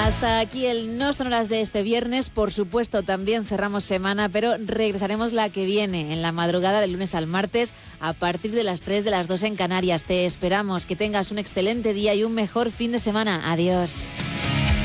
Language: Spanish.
Hasta aquí el No Sonoras de este viernes. Por supuesto, también cerramos semana, pero regresaremos la que viene, en la madrugada del lunes al martes, a partir de las 3 de las 2 en Canarias. Te esperamos, que tengas un excelente día y un mejor fin de semana. Adiós.